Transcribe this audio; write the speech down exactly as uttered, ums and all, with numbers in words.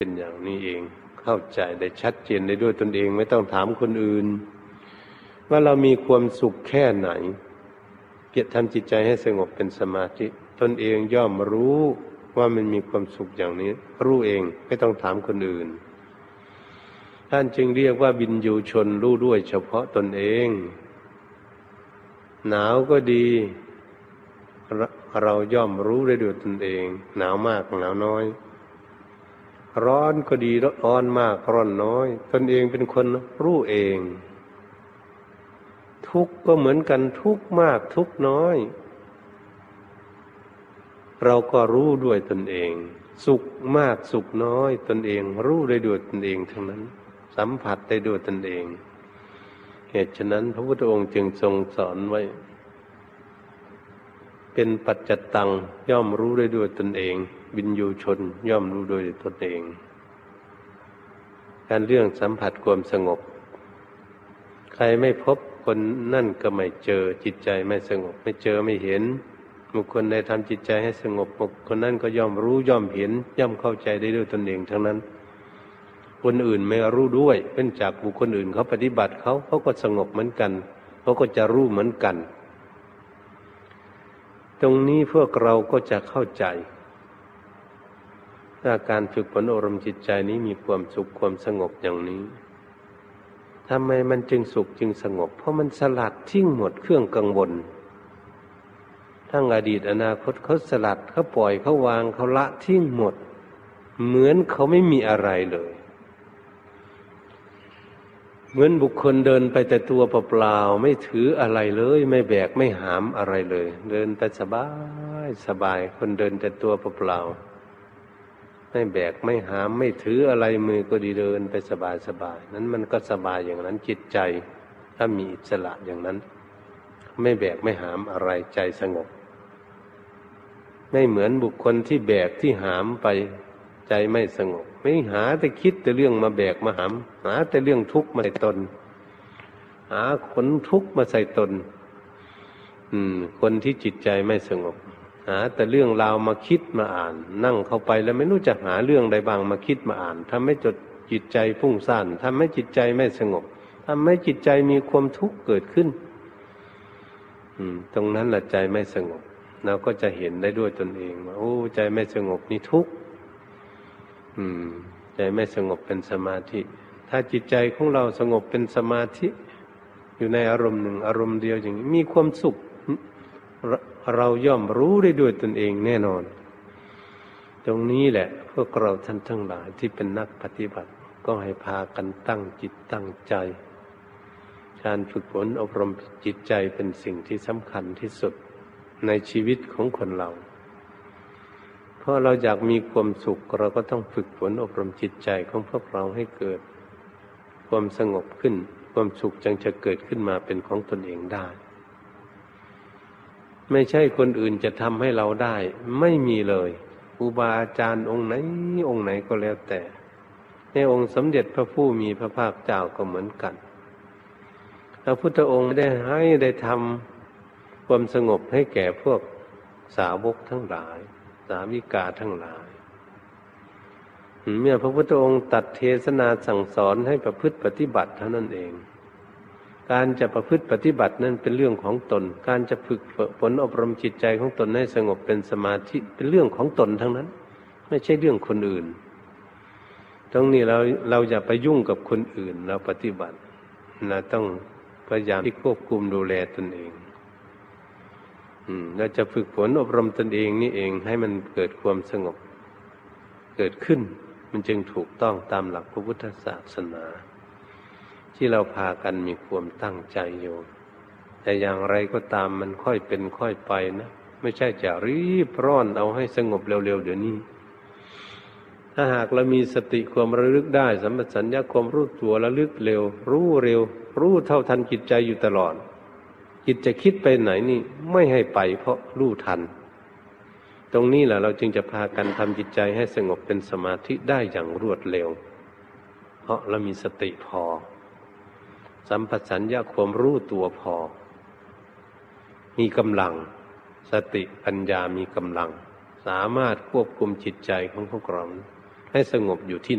เป็นอย่างนี้เองเข้าใจได้ชัดเจนได้ด้วยตนเองไม่ต้องถามคนอื่นว่าเรามีความสุขแค่ไหนเกียรติทำจิตใจให้สงบเป็นสมาธิตนเองย่อมรู้ว่ามันมีความสุขอย่างนี้รู้เองไม่ต้องถามคนอื่นท่านจึงเรียกว่าวินยูชนรู้ด้วยเฉพาะตนเองหนาวก็ดีเราย่อมรู้ได้ด้วยตนเองหนาวมากหนาวน้อยร้อนก็ดีร้อนมากร้อนน้อยตนเองเป็นคนรู้เองทุกข์ก็เหมือนกันทุกข์มากทุกข์น้อยเราก็รู้ด้วยตนเองสุขมากสุขน้อยตนเองรู้ได้ด้วยตนเองทั้งนั้นสัมผัสได้ด้วยตนเองเหตุฉะนั้นพระพุทธองค์จึงทรงสอนไว้เป็นปัจจตังย่อมรู้ได้ด้วยตนเองวินยูชนย่อมรู้ด้วยตนเองการเรื่องสัมผัสความสงบใครไม่พบคนนั่นก็ไม่เจอจิตใจไม่สงบไม่เจอไม่เห็นบุคคลใดทำจิตใจให้สงบคนนั้นก็ย่อมรู้ย่อมเห็นย่อมเข้าใจได้ด้วยตนเองทั้งนั้นคนอื่นไม่รู้ด้วยเป็นจากบุคคลอื่นเขาปฏิบัติเขาเขาก็สงบเหมือนกันเขาก็จะรู้เหมือนกันตรงนี้พวกเราก็จะเข้าใจถ้าการฝึกฝนอบรมจิตใจนี้มีความสุขความสงบอย่างนี้ทำไมมันจึงสุขจึงสงบเพราะมันสลัดทิ้งหมดเครื่องกังวลทั้งอดีตอนาคตเขาสลัดเขาปล่อยเขาวางเขาละทิ้งหมดเหมือนเขาไม่มีอะไรเลยเหมือนบุคคลเดินไปแต่ตัวเปล่าๆไม่ถืออะไรเลยไม่แบกไม่หามอะไรเลยเดินแต่สบายสบายคนเดินแต่ตัวเปล่าๆไม่แบกไม่หามไม่ถืออะไรมือก็ดีเดินไปสบายสบายนั้นมันก็สบายอย่างนั้นจิตใจถ้ามีอิสระอย่างนั้นไม่แบกไม่หามอะไรใจสงบไม่เหมือนบุคคลที่แบกที่หามไปใจไม่สงบไม่หาแต่คิดแต่เรื่องมาแบกมาหามหาแต่เรื่องทุกข์มาใส่ตนหาขนทุกข์มาใส่ตนอืมคนที่จิตใจไม่สงบหาแต่เรื่องราวมาคิดมาอ่านนั่งเข้าไปแล้วไม่รู้จะหาเรื่องใดบ้างมาคิดมาอ่านทำให้จดจิตใจพุ่งซ่านทำให้จิตใจไม่สงบทำให้จิตใจมีความทุกข์เกิดขึ้นอืมตรงนั้นแหละใจไม่สงบเราก็จะเห็นได้ด้วยตนเองว่าโอ้ใจไม่สงบนี่ทุกข์อืมใจไม่สงบเป็นสมาธิถ้าจิตใจของเราสงบเป็นสมาธิอยู่ในอารมณ์หนึ่งอารมณ์เดียวอย่างนี้มีความสุขเราย่อมรู้ได้ด้วยตนเองแน่นอนตรงนี้แหละพวกเราท่านทั้งหลายที่เป็นนักปฏิบัติก็ให้พากันตั้งจิตตั้งใจการฝึกฝนอบรมจิตใจเป็นสิ่งที่สำคัญที่สุดในชีวิตของคนเราเพราะเราอยากมีความสุขเราก็ต้องฝึกฝนอบรมจิตใจของพวกเราให้เกิดความสงบขึ้นความสุขจึงจะเกิดขึ้นมาเป็นของตนเองได้ไม่ใช่คนอื่นจะทำให้เราได้ไม่มีเลยครูบาอาจารย์องค์ไหนองค์ไหนก็แล้วแต่ในองค์สมเด็จพระผู้มีพระภาคเจ้าก็เหมือนกันพระพุทธองค์ได้ให้ได้ทำความสงบให้แก่พวกสาวกทั้งหลายสาวิกาทั้งหลายเมื่อพระพุทธองค์ตรัสเทศนาสั่งสอนให้ประพฤติปฏิบัติเท่านั้นเองการจะประพฤติปฏิบัตินั้นเป็นเรื่องของตนการจะฝึกฝนอบรมจิตใจของตนให้สงบเป็นสมาธิเป็นเรื่องของตนทั้งนั้นไม่ใช่เรื่องคนอื่นตรงนี้เราเราอย่าไปยุ่งกับคนอื่นเราปฏิบัติเราต้องพยายามที่ควบคุมดูแลตนเองเราจะฝึกฝนอบรมตนเองนี่เองให้มันเกิดความสงบเกิดขึ้นมันจึงถูกต้องตามหลักพระพุทธศาสนาที่เราพากันมีความตั้งใจอยู่แต่อย่างไรก็ตามมันค่อยเป็นค่อยไปนะไม่ใช่จะรีบร้อนเอาให้สงบเร็วๆเดี๋ยวนี้ถ้าหากเรามีสติความระลึกได้สัมปชัญญะความรู้ตัวระลึกเร็วรู้เร็วรู้เท่าทันจิตใจอยู่ตลอดจิตจะคิดไปไหนนี่ไม่ให้ไปเพราะรู้ทันตรงนี้แหละเราจึงจะพากันทำจิตใจให้สงบเป็นสมาธิได้อย่างรวดเร็วเพราะเรามีสติพอสัมปชัญญะความรู้ตัวพอมีกำลังสติปัญญามีกำลังสามารถควบคุมจิตใจของพวกเราให้สงบอยู่ที่